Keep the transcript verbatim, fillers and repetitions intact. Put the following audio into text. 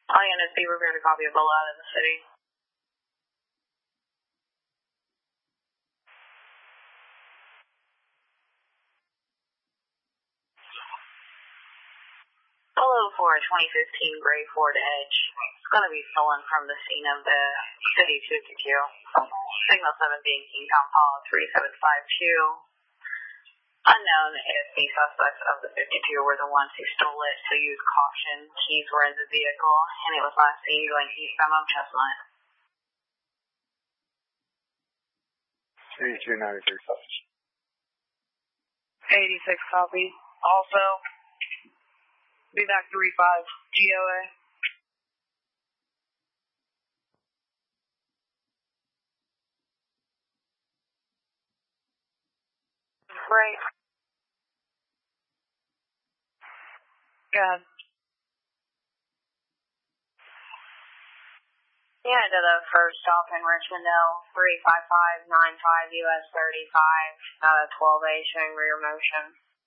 All units be prepared to copy a bill out of the city. Hello for twenty fifteen Gray Ford Edge. It's going to be stolen from the scene of the City fifty-two. Signal seven being Kingstown Call three seven five two. Unknown if the suspects of the fifty-two were the ones who stole it, so use caution. Keys were in the vehicle, and it was last seen going eastbound on Chestnut. eighty-two ninety-three copy. eighty-six copy. Also, be back three five G O A. Right. Good. Yeah, to the first stop in Richmond, three five five nine five U S thirty-five, uh, twelve A showing rear motion.